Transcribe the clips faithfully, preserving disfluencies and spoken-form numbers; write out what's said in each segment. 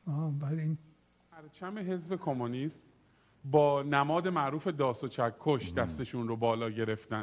آه بعد این پرچم حزب کمونیست با نماد معروف داس و چکش دستشون رو بالا گرفتن.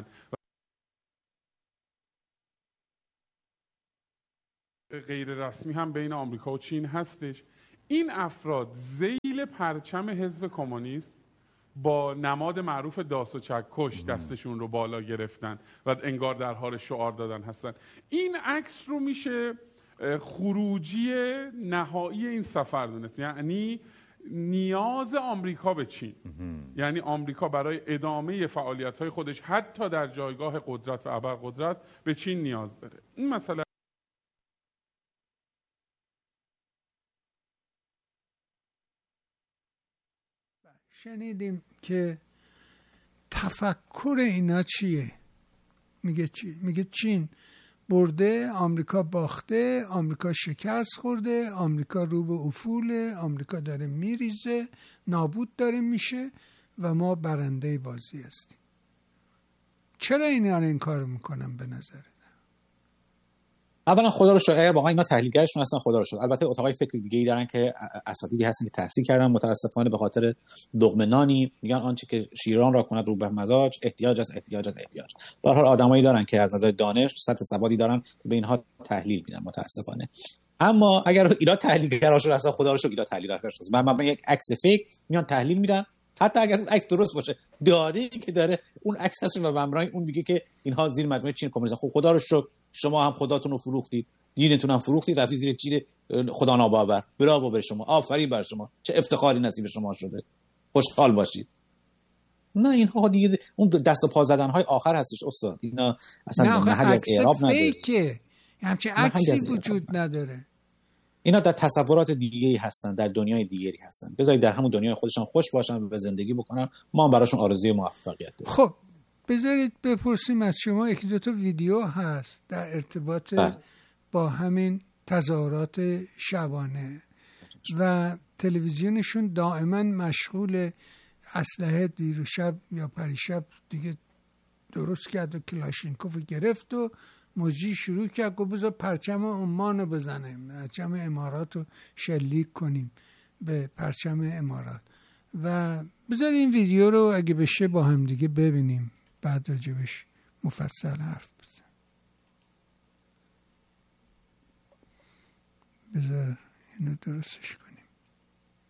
غیر رسمی هم بین آمریکا و چین هستش. این افراد ذیل پرچم حزب کمونیست با نماد معروف داس و چکش دستشون رو بالا گرفتن و انگار در حال شعار دادن هستن. این عکس رو میشه خروجی نهایی این سفر دونست، یعنی نیاز آمریکا به چین. یعنی آمریکا برای ادامه فعالیت‌های خودش حتی در جایگاه قدرت و ابرقدرت به چین نیاز داره. این مسئله شنیدیم که تفکر اینا چیه؟ میگه چی؟ میگه چین برده، آمریکا باخته، آمریکا شکست خورده، آمریکا رو به افوله، آمریکا داره میریزه، نابود داره میشه و ما برنده بازی هستیم. چرا اینا این کارو میکنن به نظره؟ اولا خدا رو شکر اگر واقعا اینا تحلیلگرشون هستن خدا رو شکر. البته اتاقای فکر دیگه‌ای دارن که اساتیدی هستن که تحصیل کردن، متاسفانه به خاطر لقمه نانی میگن آنچه که شیران را کند رو به مزاج احتیاج است احتیاج است احتیاج. به هر حال آدمایی دارن که از نظر دانش سطح سوادی دارن که به اینها تحلیل میدن متاسفانه. اما اگر اینا تحلیلگراشون هستن خدا رو شکر اینا تحلیلگراشون هستن. من مبنای یک عکس فیک میان تحلیل میدن، حتی اگر اون عکس درست باشه داده‌ای که داره اون عکس هست و مبنای اون میگه که اینها زیر مجموعه چین کمونیست. خب خدا رو شکر شما هم خداتون رو فروختید، دینتون هم فروختید، رفتید زیر چین خدا ناباور. براو بر شما، آفرین بر شما، چه افتخاری نصیب شما شده، خوشحال باشید. نه اینها دیگه اون دست و پا زدن های آخر هستش استاد. اینا اصلا محلی از اعراب نداره. فیکه، همچین عکسی وجود نداره. اینا در تصورات دیگه‌ای هستن، در دنیای دیگری هستن. بذارید در همون دنیای خودشون خوش باشن و به زندگی بکنن. ما هم براشون آرزوی موفقیت داریم. خب بذارید بپرسیم از شما، یکی دو تا ویدیو هست در ارتباط بله. با همین تظاهرات شبانه و تلویزیونشون دائما مشغول اسلحه دیر شب یا پریشب دیگه درست کرد و کلاشینکوف گرفت و موجی شروع کرد که بذار پرچم عمان رو بزنیم، پرچم امارات رو شلیک کنیم به پرچم امارات. و بذار این ویدیو رو اگه بشه با هم دیگه ببینیم، بعد راجبش مفصل حرف بزنیم. بذار اینو درستش کنیم.